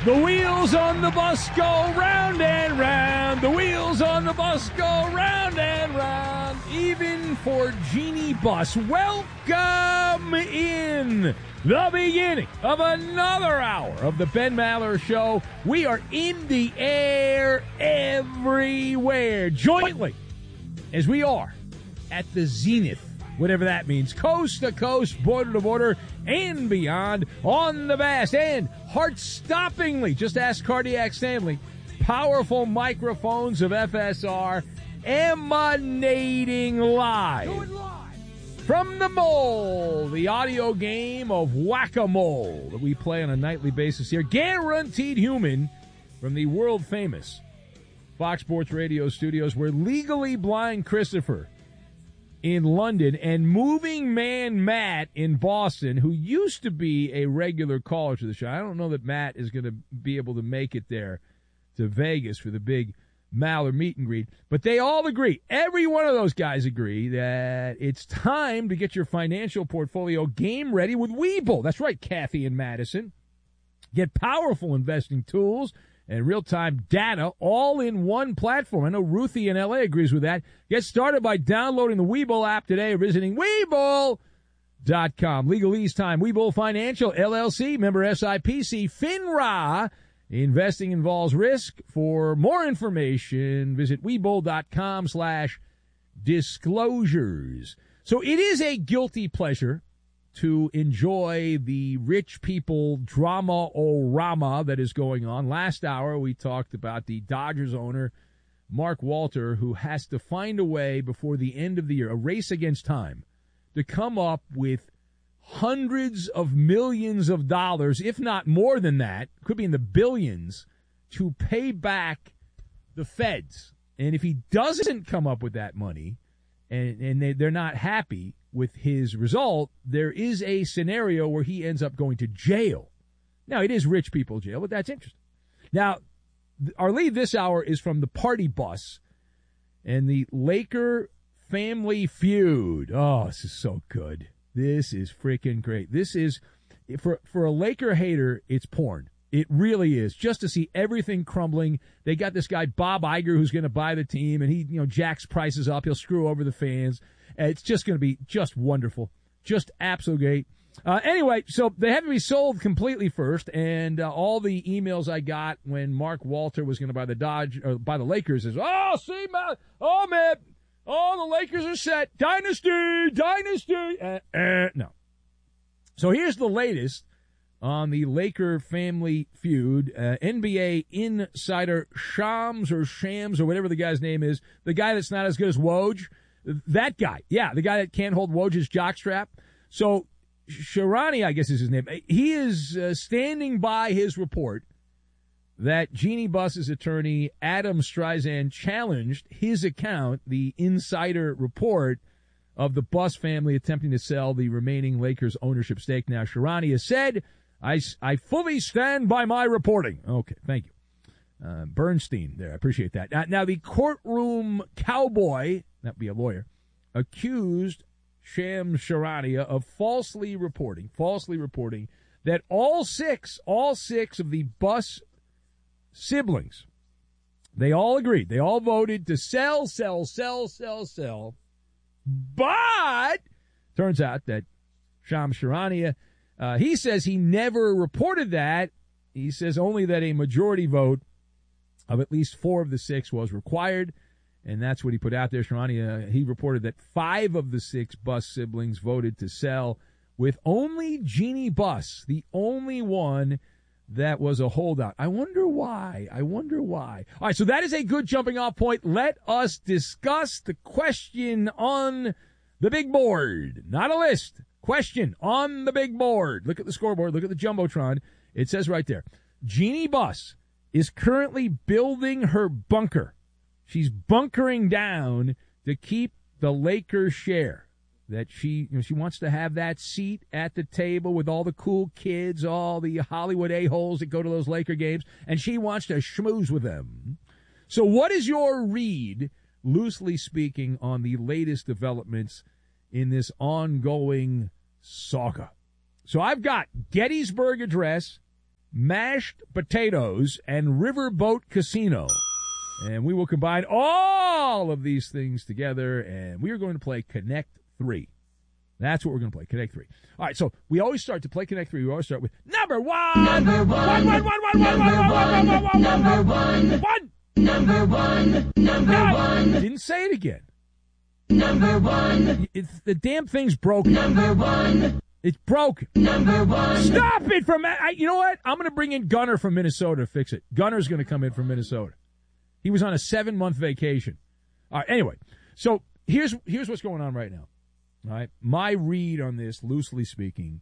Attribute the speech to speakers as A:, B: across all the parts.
A: The wheels on the bus go round and round. The wheels on the bus go round and round. Even for Jeanie Buss, welcome in the beginning of another hour of the Ben Maller Show. We are in the air everywhere, jointly, as we are at the zenith, whatever that means, coast to coast, border to border, and beyond, on the vast and heart-stoppingly, just ask Cardiac Stanley, powerful microphones of FSR emanating live from the mole, the audio game of whack-a-mole that we play on a nightly basis here, guaranteed human, from the world-famous Fox Sports Radio studios, where Legally Blind Christopher in London and Moving Man Matt in Boston, who used to be a regular caller to the show. I don't know that Matt is going to be able to make it there to Vegas for the big Maller meet and greet, but they all agree, every one of those guys agree, that it's time to get your financial portfolio game ready with Webull. That's right, Kathy and Madison. Get powerful investing tools and real-time data all in one platform. I know Ruthie in L.A. agrees with that. Get started by downloading the Webull app today or visiting Webull.com. Legalese time. Webull Financial, LLC, member SIPC, FINRA. Investing involves risk. For more information, visit Webull.com/disclosures. So it is a guilty pleasure to enjoy the rich people drama-o-rama that is going on. Last hour, we talked about the Dodgers owner, Mark Walter, who has to find a way before the end of the year, a race against time, to come up with hundreds of millions of dollars, if not more than that, could be in the billions, to pay back the feds. And if he doesn't come up with that money, and they're not happy with his result, there is a scenario where he ends up going to jail. Now, it is rich people jail, but that's interesting. Now, our lead this hour is from the Party Bus and the Laker family feud. Oh, this is so good. This is freaking great. This is, for a Laker hater, it's porn. It really is. Just to see everything crumbling. They got this guy, Bob Iger, who's going to buy the team, and he, jacks prices up. He'll screw over the fans. It's just going to be just wonderful. Just absolutely great. Anyway, so they have to be sold completely first, and all the emails I got when Mark Walter was going to buy the Lakers is, man, the Lakers are set. Dynasty. No. So here's the latest on the Laker family feud. NBA insider Shams or whatever the guy's name is, the guy that's not as good as Woj, that guy. Yeah, the guy that can't hold Woj's jockstrap. So Sharani, I guess is his name. He is standing by his report that Jeanie Buss's attorney, Adam Streisand, challenged his account, the insider report of the Buss family attempting to sell the remaining Lakers ownership stake. Now, Sharani has said, I fully stand by my reporting. Okay, thank you. Bernstein there, I appreciate that. Now, the courtroom cowboy, that'd be a lawyer, accused Shams Charania of falsely reporting that all six of the Buss siblings, they all agreed. They all voted to sell. But turns out that Shams Charania, he says he never reported that. He says only that a majority vote of at least 4 of the 6 was required, and that's what he put out there. Charania, he reported that 5 of the 6 Buss siblings voted to sell, with only Jeanie Buss, the only one that was a holdout. I wonder why. All right, so that is a good jumping off point. Let us discuss the question on the big board. Not a list. Question on the big board. Look at the scoreboard. Look at the Jumbotron. It says right there, Jeanie Buss is currently building her bunker. She's bunkering down to keep the Lakers share. That she wants to have that seat at the table with all the cool kids, all the Hollywood a-holes that go to those Laker games, and she wants to schmooze with them. So what is your read, loosely speaking, on the latest developments in this ongoing saga? So I've got Gettysburg Address, mashed potatoes, and riverboat casino. And we will combine all of these things together, and we are going to play Connect 3. That's what we're going to play, Connect 3. All right, so we always start to play Connect 3. We always start with number one. Number one. Number one. Didn't say it again. Number one. The damn thing's broken. Number one. It's broken. Number one. Stop it from... you know what? I'm going to bring in Gunner from Minnesota to fix it. Gunner's going to come in from Minnesota. He was on a 7-month vacation. All right, anyway. So here's what's going on right now. All right, my read on this, loosely speaking,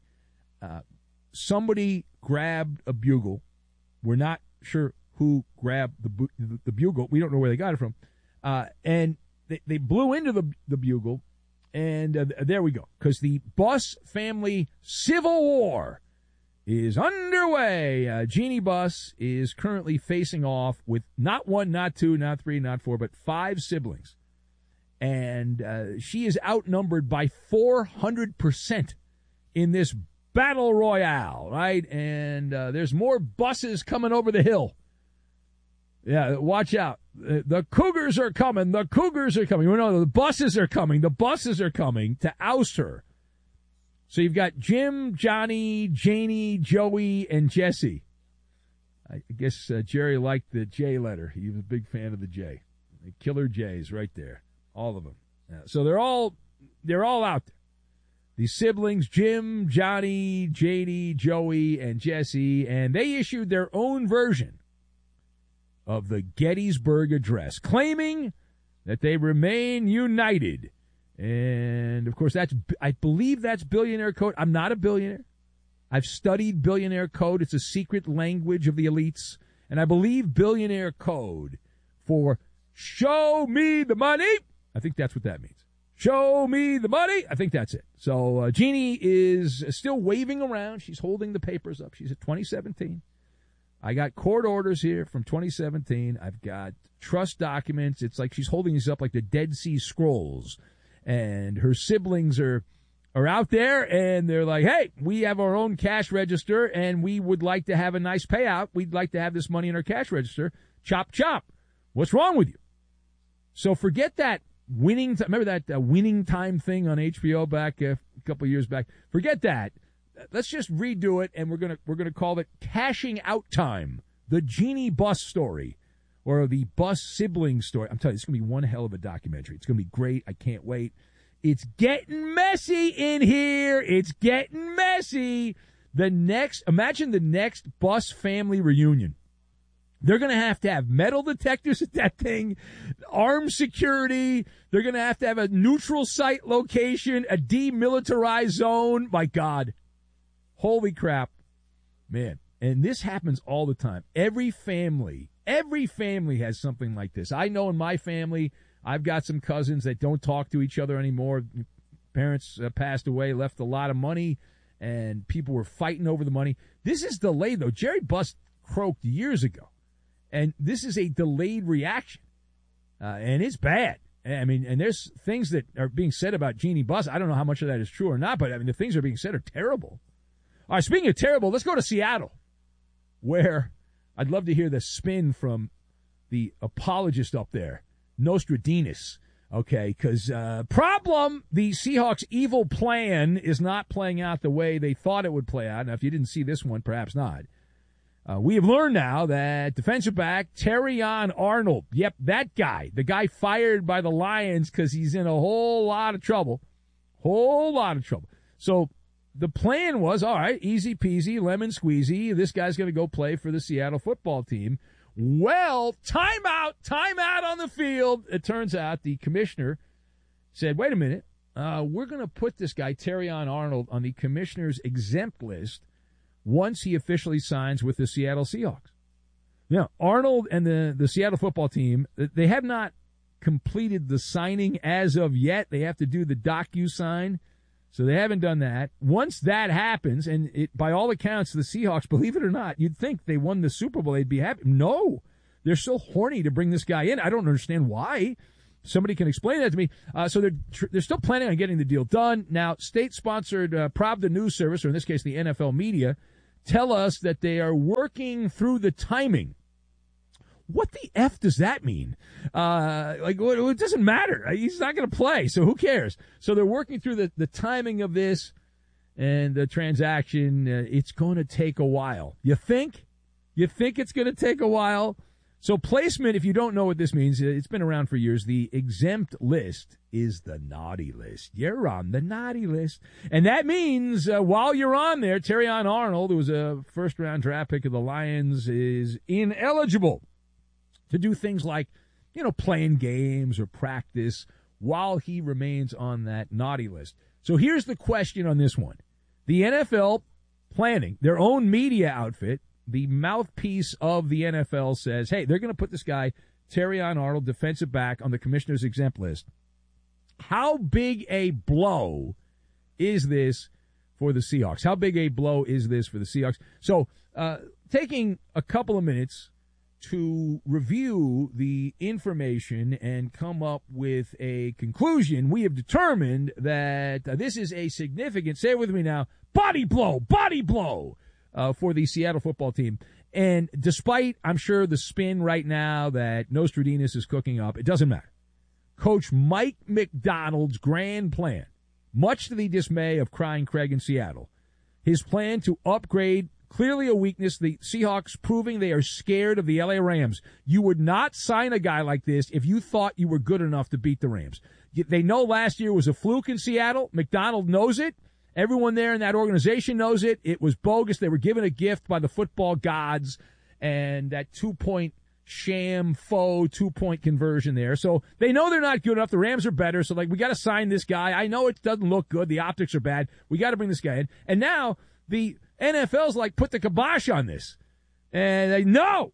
A: somebody grabbed a bugle. We're not sure who grabbed the bugle. We don't know where they got it from. And they blew into the bugle, and there we go. Because the Bus family civil war is underway. Jeannie Buss is currently facing off with not one, not two, not three, not four, but 5 siblings. And she is outnumbered by 400% in this battle royale, right? And there's more buses coming over the hill. Yeah, watch out. The Cougars are coming. The Cougars are coming. No, the buses are coming. The buses are coming to oust her. So you've got Jim, Johnny, Janie, Joey, and Jesse. I guess Jerry liked the J letter. He was a big fan of the J. The Killer J's right there. All of them. Yeah, so they're all out there. These siblings, Jim, Johnny, Janie, Joey, and Jesse, and they issued their own version of the Gettysburg Address, claiming that they remain united. And, of course, I believe that's billionaire code. I'm not a billionaire. I've studied billionaire code. It's a secret language of the elites. And I believe billionaire code for show me the money. I think that's what that means. Show me the money. I think that's it. So Jeannie is still waving around. She's holding the papers up. She's at 2017. I got court orders here from 2017. I've got trust documents. It's like she's holding these up like the Dead Sea Scrolls. And her siblings are out there, and they're like, hey, we have our own cash register, and we would like to have a nice payout. We'd like to have this money in our cash register. Chop, chop. What's wrong with you? So forget that winning. Remember that winning time thing on HBO back a couple of years back? Forget that. Let's just redo it, and we're gonna call it Cashing Out Time, the Jeannie Buss story, or the Buss sibling story. I'm telling you, it's gonna be one hell of a documentary. It's gonna be great. I can't wait. It's getting messy in here. It's getting messy. Imagine the next Buss family reunion. They're going to have metal detectors at that thing, armed security. They're going to have a neutral site location, a demilitarized zone. My God. Holy crap. Man. And this happens all the time. Every family has something like this. I know in my family, I've got some cousins that don't talk to each other anymore. Parents passed away, left a lot of money, and people were fighting over the money. This is delayed, though. Jerry Buss croaked years ago. And this is a delayed reaction, and it's bad. I mean, and there's things that are being said about Jeannie Buss. I don't know how much of that is true or not, but I mean, the things that are being said are terrible. All right, speaking of terrible, let's go to Seattle, where I'd love to hear the spin from the apologist up there, Nostradamus. Okay, because problem, the Seahawks' evil plan is not playing out the way they thought it would play out. Now, if you didn't see this one, perhaps not. We have learned now that defensive back Terrion Arnold, yep, that guy, the guy fired by the Lions because he's in a whole lot of trouble. So the plan was, all right, easy peasy, lemon squeezy, this guy's going to go play for the Seattle football team. Well, timeout on the field. It turns out the commissioner said, wait a minute, we're going to put this guy, Terrion Arnold, on the commissioner's exempt list once he officially signs with the Seattle Seahawks. Now, Arnold and the Seattle football team, they have not completed the signing as of yet. They have to do the DocuSign, so they haven't done that. Once that happens, and by all accounts, the Seahawks, believe it or not, you'd think they won the Super Bowl, they'd be happy. No, they're so horny to bring this guy in. I don't understand why. Somebody can explain that to me. So they're still planning on getting the deal done. Now, state-sponsored Pravda News Service, or in this case the NFL media, tell us that they are working through the timing. What the F does that mean? It doesn't matter. He's not going to play, so who cares? So they're working through the timing of this and the transaction. It's going to take a while. You think? You think it's going to take a while? So placement, if you don't know what this means, it's been around for years. The exempt list is the naughty list. You're on the naughty list. And that means while you're on there, Terrion Arnold, who was a first-round draft pick of the Lions, is ineligible to do things like, playing games or practice while he remains on that naughty list. So here's the question on this one. The NFL planning, their own media outfit, the mouthpiece of the NFL says, hey, they're going to put this guy, Terrion Arnold, defensive back, on the commissioner's exempt list. How big a blow is this for the Seahawks? How big a blow is this for the Seahawks? So taking a couple of minutes to review the information and come up with a conclusion, we have determined that this is a significant, say it with me now, body blow for the Seattle football team. And despite, I'm sure, the spin right now that Nostradamus is cooking up, it doesn't matter. Coach Mike Macdonald's grand plan, much to the dismay of Crying Craig in Seattle, his plan to upgrade, clearly a weakness, the Seahawks proving they are scared of the LA Rams. You would not sign a guy like this if you thought you were good enough to beat the Rams. They know last year was a fluke in Seattle. Macdonald knows it. Everyone there in that organization knows it. It was bogus. They were given a gift by the football gods, and that two-point sham faux two-point conversion there. So they know they're not good enough. The Rams are better. So, we got to sign this guy. I know it doesn't look good. The optics are bad. We got to bring this guy in. And now the NFL's put the kibosh on this. And no,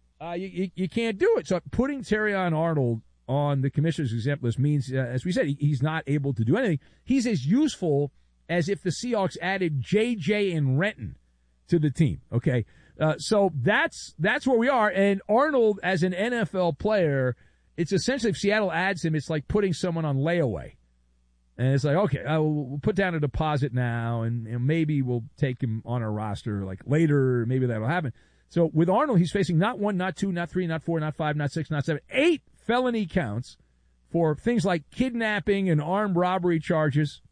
A: you can't do it. So putting Terrion Arnold on the commissioner's exempt list means, as we said, he's not able to do anything. He's as useful as if the Seahawks added J.J. and Renton to the team, okay? So that's where we are. And Arnold, as an NFL player, it's essentially, if Seattle adds him, it's like putting someone on layaway. And it's like, okay, we'll put down a deposit now, and maybe we'll take him on our roster later. Maybe that'll happen. So with Arnold, he's facing not 1, not 2, not 3, not 4, not 5, not 6, not 7, 8 felony counts for things like kidnapping and armed robbery charges.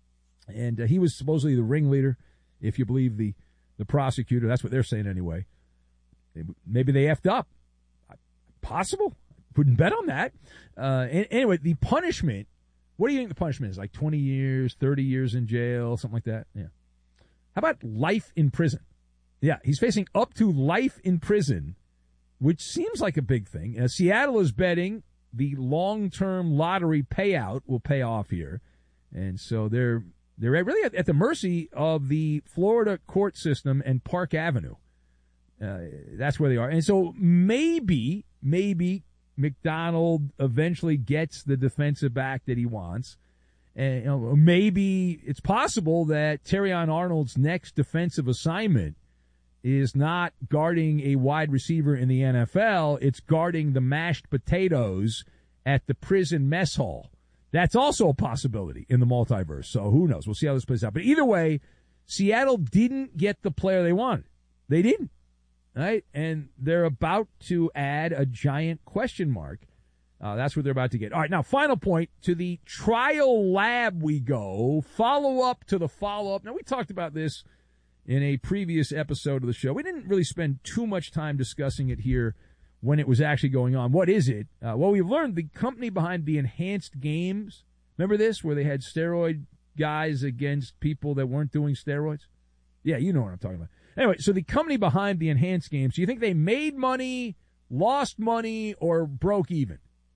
A: And he was supposedly the ringleader, if you believe the prosecutor. That's what they're saying anyway. Maybe they effed up. Possible. Wouldn't bet on that. Anyway, the punishment, what do you think the punishment is? 20 years, 30 years in jail, something like that? Yeah. How about life in prison? Yeah, he's facing up to life in prison, which seems like a big thing. Seattle is betting the long-term lottery payout will pay off here. And so they're really at the mercy of the Florida court system and Park Avenue. That's where they are. And so maybe McDonald eventually gets the defensive back that he wants. And maybe it's possible that Terrion Arnold's next defensive assignment is not guarding a wide receiver in the NFL. It's guarding the mashed potatoes at the prison mess hall. That's also a possibility in the multiverse. So who knows? We'll see how this plays out. But either way, Seattle didn't get the player they wanted. They didn't. Right? And they're about to add a giant question mark. That's what they're about to get. All right, now, final point. To the trial lab we go. Follow-up to the follow-up. Now, we talked about this in a previous episode of the show. We didn't really spend too much time discussing it here when it was actually going on. What is it? Well, we've learned the company behind the Enhanced Games. Remember this, where they had steroid guys against people that weren't doing steroids? Yeah, you know what I'm talking about. Anyway, so the company behind the Enhanced Games, do you think they made money, lost money, or broke even?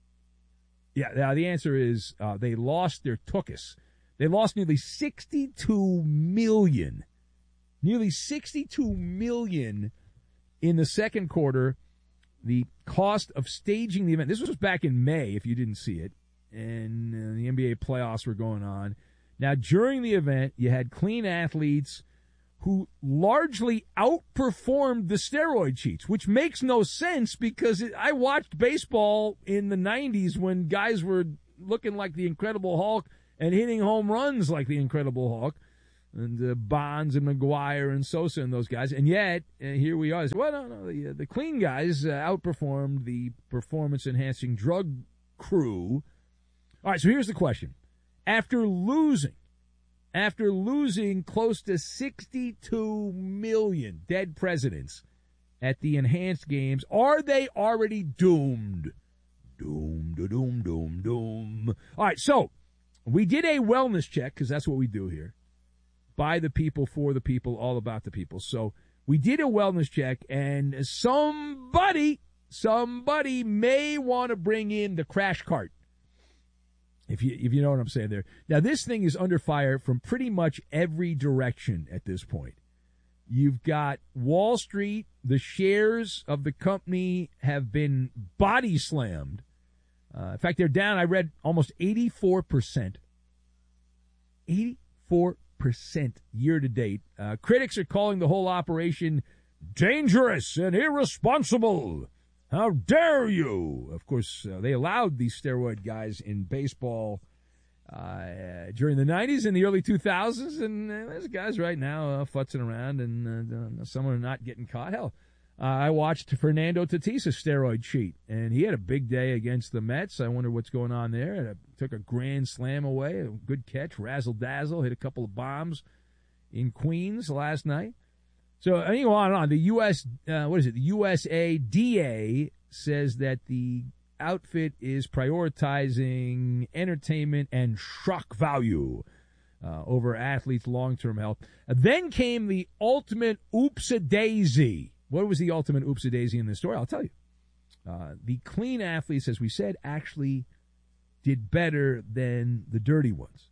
A: Yeah, the answer is they lost their tuchus. They lost nearly $62 million. Nearly $62 million in the second quarter. The cost of staging the event, this was back in May, if you didn't see it, and the NBA playoffs were going on. Now, during the event, you had clean athletes who largely outperformed the steroid cheats, which makes no sense because I watched baseball in the 90s when guys were looking like the Incredible Hulk and hitting home runs like the Incredible Hulk. and Bonds and McGuire and Sosa and those guys. And yet, here we are. Well, no, the clean guys outperformed the performance-enhancing drug crew. All right, so here's the question. After losing close to 62 million dead presidents at the enhanced games, are they already doomed? Doom. All right, so we did a wellness check, because that's what we do here. By the people, for the people, all about the people. So we did a wellness check, and somebody may want to bring in the crash cart. If you know what I'm saying there. Now, this thing is under fire from pretty much every direction at this point. You've got Wall Street. The shares of the company have been body slammed. In fact, they're down, I read, almost 84%. 84% year to date. Critics are calling the whole operation dangerous and irresponsible. How dare you? Of course, they allowed these steroid guys in baseball during the 90s and the early 2000s, and there's guys right now futzing around, and some are not getting caught. Hell, I watched Fernando Tatis steroid cheat, and he had a big day against the Mets. I wonder what's going on there. Took a grand slam away, a good catch, razzle-dazzle, hit a couple of bombs in Queens last night. So, I mean, on and on. The the USADA says that the outfit is prioritizing entertainment and shock value over athletes' long-term health. Then came the ultimate oops-a-daisy. What was the ultimate oops-a-daisy in this story? I'll tell you. The clean athletes, as we said, actually did better than the dirty ones.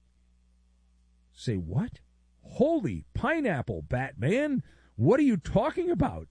A: Say what? Holy pineapple, Batman. What are you talking about?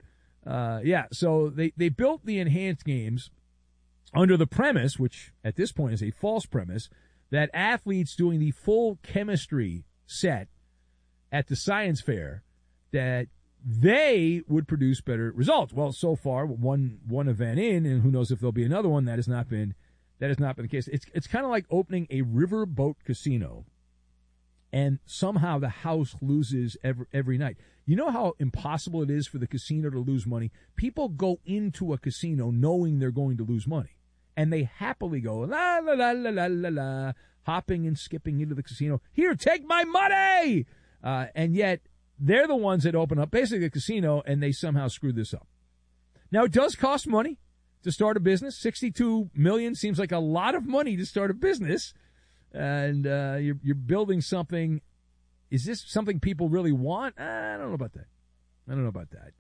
A: So they built the enhanced games under the premise, which at this point is a false premise, that athletes doing the full chemistry set at the science fair, that they would produce better results. Well, so far, one event in, and who knows if there'll be another one, that has not been the case. It's kind of like opening a riverboat casino, and somehow the house loses every night. You know how impossible it is for the casino to lose money? People go into a casino knowing they're going to lose money, and they happily go, la, la, la, la, la, la, la, hopping and skipping into the casino. Here, take my money! And yet, they're the ones that open up basically the casino, and they somehow screw this up. Now, it does cost money to start a business. $62 million seems like a lot of money to start a business. And you're building something. Is this something people really want? I don't know about that.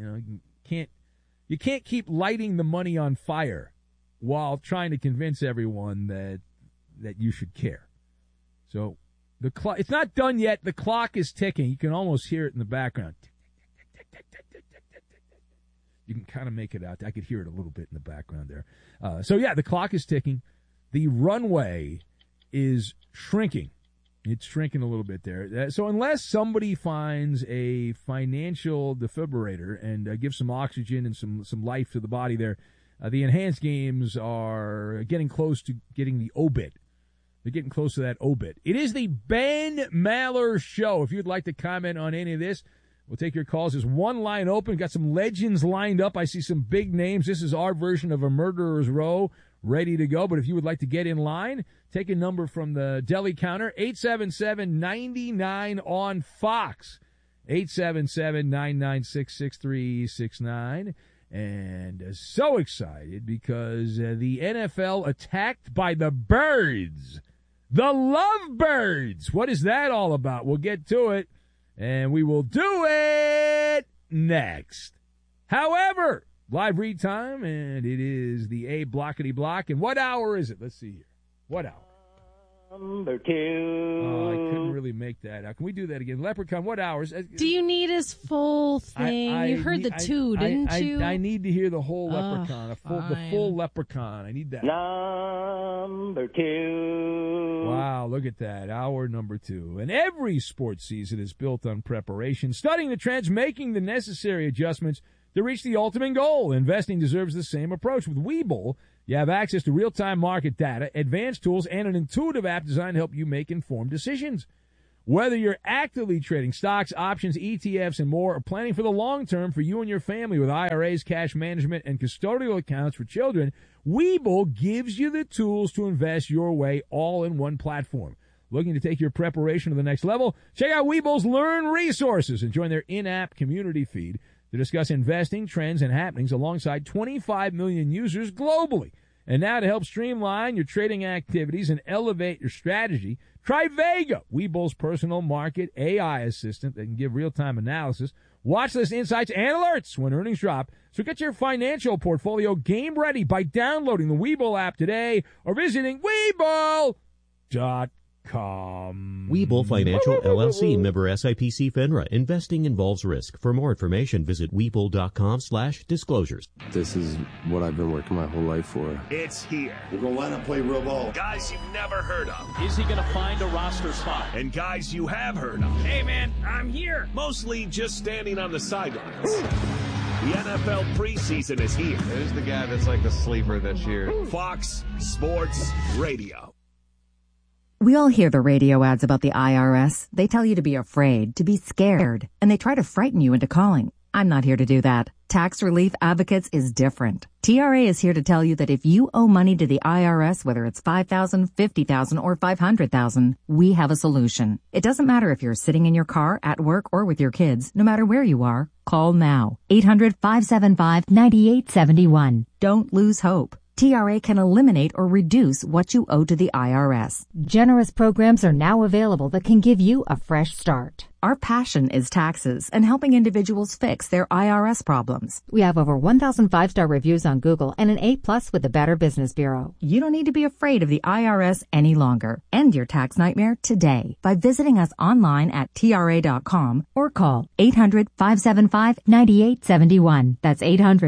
A: You can't keep lighting the money on fire while trying to convince everyone that you should care. So the clock, it's not done yet. The clock is ticking. You can almost hear it in the background. You can kind of make it out. I could hear it a little bit in the background there. The clock is ticking. The runway is shrinking. It's shrinking a little bit there. So unless somebody finds a financial defibrillator and gives some oxygen and some life to the body there, the enhanced games are getting close to getting the obit. They're getting close to that obit. It is the Ben Maller Show. If you'd like to comment on any of this, we'll take your calls. There's one line open. Got some legends lined up. I see some big names. This is our version of a murderer's row, ready to go. But if you would like to get in line, take a number from the deli counter, 877-99 on Fox, 877-996-6369. And so excited because the NFL attacked by the birds, the lovebirds. What is that all about? We'll get to it, and we will do it next. However, live read time, and it is the A Blockety Block. And what hour is it? Let's see here. What hour?
B: Number 2.
A: Oh, I couldn't really make that out. Can we do that again? Leprechaun, what hours?
C: Do you need his full thing? You heard the two, didn't you?
A: I need to hear the whole Leprechaun, the full Leprechaun. I need that.
B: Number 2.
A: Wow, look at that. Hour number 2. And every sports season is built on preparation, studying the trends, making the necessary adjustments to reach the ultimate goal. Investing deserves the same approach. With Webull, you have access to real-time market data, advanced tools, and an intuitive app designed to help you make informed decisions. Whether you're actively trading stocks, options, ETFs, and more, or planning for the long term for you and your family with IRAs, cash management, and custodial accounts for children, Webull gives you the tools to invest your way all in one platform. Looking to take your preparation to the next level? Check out Webull's Learn Resources and join their in-app community feed to discuss investing, trends, and happenings alongside 25 million users globally. And now to help streamline your trading activities and elevate your strategy, try Vega, Webull's personal market AI assistant that can give real-time analysis, watch list insights, and alerts when earnings drop. So get your financial portfolio game ready by downloading the Webull app today or visiting Webull.com.
D: Webull Financial LLC, member SIPC FINRA. Investing involves risk. For more information, visit Webull.com/disclosures.
E: This is what I've been working my whole life for.
F: It's here.
G: We're going to line up, play real ball.
F: Guys you've never heard of.
H: Is he going to find a roster spot?
F: And guys you have heard of.
H: Hey, man, I'm here.
F: Mostly just standing on the sidelines. The NFL preseason is here.
I: There's the guy that's like the sleeper this year.
F: Fox Sports Radio.
J: We all hear the radio ads about the IRS. They tell you to be afraid, to be scared, and they try to frighten you into calling. I'm not here to do that. Tax Relief Advocates is different. TRA is here to tell you that if you owe money to the IRS, whether it's $5,000, $50,000, or $500,000, we have a solution. It doesn't matter if you're sitting in your car, at work, or with your kids. No matter where you are, call now. 800-575-9871. Don't lose hope. TRA can eliminate or reduce what you owe to the IRS.
K: Generous programs are now available that can give you a fresh start.
J: Our passion is taxes and helping individuals fix their IRS problems.
K: We have over 1,000 five-star reviews on Google and an A+ with the Better Business Bureau.
J: You don't need to be afraid of the IRS any longer. End your tax nightmare today by visiting us online at TRA.com or call 800-575-9871. That's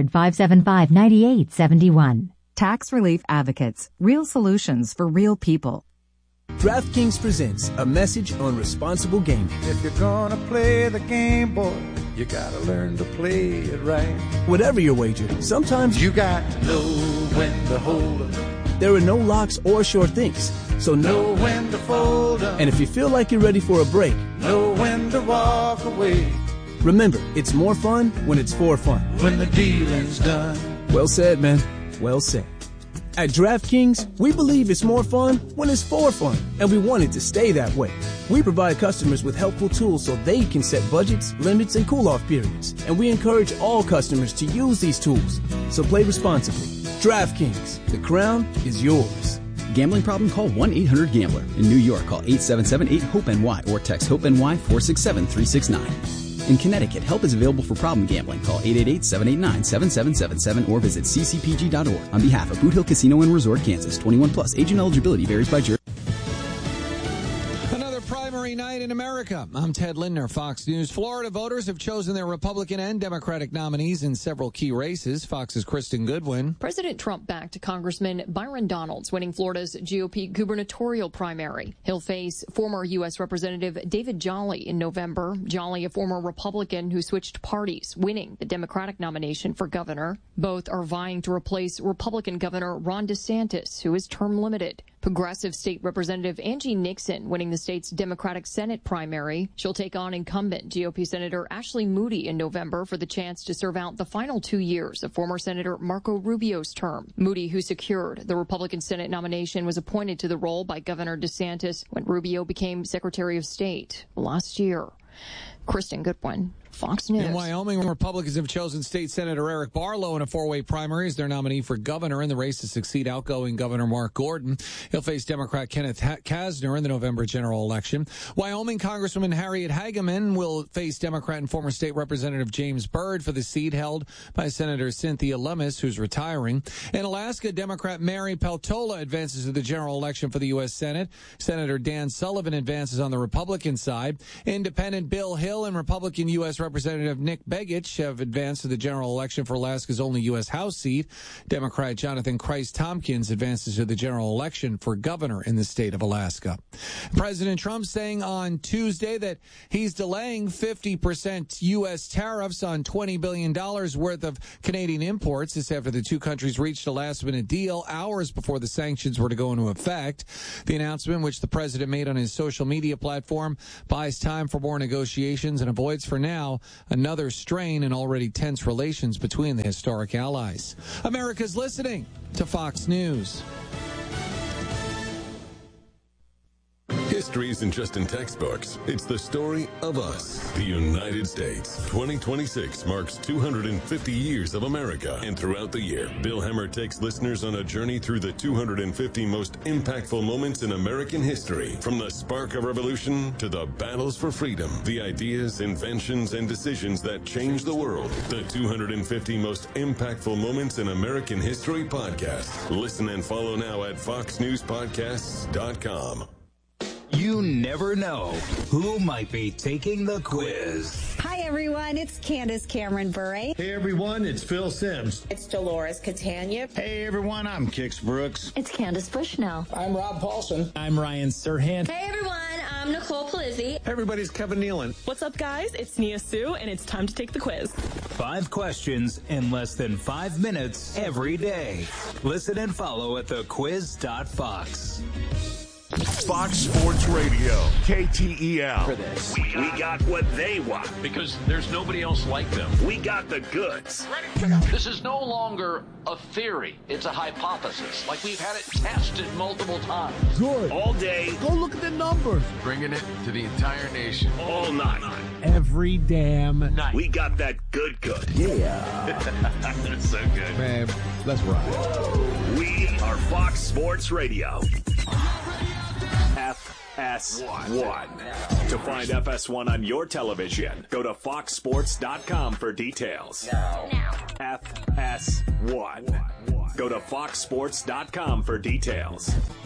J: 800-575-9871. Tax Relief Advocates. Real solutions for real people.
L: DraftKings presents a message on responsible gaming.
M: If you're gonna play the game, boy, you gotta learn to play it right.
L: Whatever your wager, sometimes
M: you got to know when to hold 'em.
L: There are no locks or sure things, so
M: know when to fold 'em.
L: And if you feel like you're ready for a break,
M: know when to walk away.
L: Remember, it's more fun when it's for fun.
M: When the dealing's done.
L: Well said, man. Well said. At DraftKings, we believe it's more fun when it's for fun, and we want it to stay that way. We provide customers with helpful tools so they can set budgets, limits, and cool-off periods, and we encourage all customers to use these tools. So play responsibly. DraftKings, the crown is yours.
N: Gambling problem? Call 1-800-GAMBLER. In New York, call 877-8-HOPE-NY or text HOPE-NY 467-369. In Connecticut, help is available for problem gambling. Call 888-789-7777 or visit ccpg.org. On behalf of Boot Hill Casino and Resort, Kansas, 21 plus. Age and eligibility varies by jurisdiction.
O: Another primary night in America. I'm Ted Lindner, Fox News. Florida voters have chosen their Republican and Democratic nominees in several key races. Fox's Kristen Goodwin.
P: President Trump backed Congressman Byron Donalds, winning Florida's GOP gubernatorial primary. He'll face former U.S. Representative David Jolly in November. Jolly, a former Republican who switched parties, winning the Democratic nomination for governor. Both are vying to replace Republican Governor Ron DeSantis, who is term limited. Progressive State Representative Angie Nixon winning the state's Democratic Senate primary. She'll take on incumbent GOP Senator Ashley Moody in November for the chance to serve out the final 2 years of former Senator Marco Rubio's term. Moody, who secured the Republican Senate nomination, was appointed to the role by Governor DeSantis when Rubio became Secretary of State last year. Kristen Goodwin, Fox News.
O: In Wyoming, Republicans have chosen State Senator Eric Barlow in a four-way primary as their nominee for governor in the race to succeed outgoing Governor Mark Gordon. He'll face Democrat Kenneth Kasner in the November general election. Wyoming Congresswoman Harriet Hageman will face Democrat and former state representative James Byrd for the seat held by Senator Cynthia Lummis, who's retiring. In Alaska, Democrat Mary Peltola advances to the general election for the U.S. Senate. Senator Dan Sullivan advances on the Republican side. Independent Bill Hill and Republican U.S. Representative Nick Begich have advanced to the general election for Alaska's only U.S. House seat. Democrat Jonathan Christ-Tompkins advances to the general election for governor in the state of Alaska. President Trump saying on Tuesday that he's delaying 50% U.S. tariffs on $20 billion worth of Canadian imports. This after the two countries reached a last-minute deal hours before the sanctions were to go into effect. The announcement, which the president made on his social media platform, buys time for more negotiations and avoids for now another strain in already tense relations between the historic allies. America's listening to Fox News.
G: History isn't just in textbooks. It's the story of us, the United States. 2026 marks 250 years of America. And throughout the year, Bill Hemmer takes listeners on a journey through the 250 most impactful moments in American history. From the spark of revolution to the battles for freedom, the ideas, inventions, and decisions that changed the world. The 250 most impactful moments in American history podcast. Listen and follow now at foxnewspodcasts.com.
Q: You never know who might be taking the quiz.
R: Hi, everyone. It's Candace Cameron Bure.
S: Hey, everyone. It's Phil Sims.
T: It's Dolores Catania.
S: Hey, everyone. I'm Kix Brooks.
U: It's Candace Bushnell.
V: I'm Rob Paulson.
W: I'm Ryan Serhant.
X: Hey, everyone. I'm Nicole Palizzi.
Y: Hey, everybody. It's Kevin Nealon.
Z: What's up, guys? It's Nia Sue, and it's time to take the quiz.
Q: 5 questions in less than 5 minutes every day. Listen and follow at thequiz.fox.
F: Fox Sports Radio, KTEL. For this. We got what they want.
H: Because there's nobody else like them.
F: We got the goods.
H: This is no longer a theory. It's a hypothesis. Like we've had it tested multiple times.
A: Good.
F: All day.
A: Go look at the numbers.
I: Bringing it to the entire nation.
F: All night.
A: Every damn night.
F: We got that good.
A: Yeah.
F: That's so good.
I: Man, let's rock.
F: We are Fox Sports Radio. FS1. To find FS1 on your television, go to foxsports.com for details. Now. FS1. Go to foxsports.com for details.